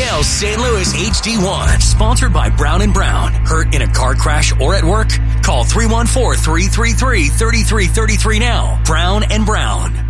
now St. Louis HD1. Sponsored by Brown & Brown. Hurt in a car crash or at work? Call 314-333-3333 now. Brown & Brown.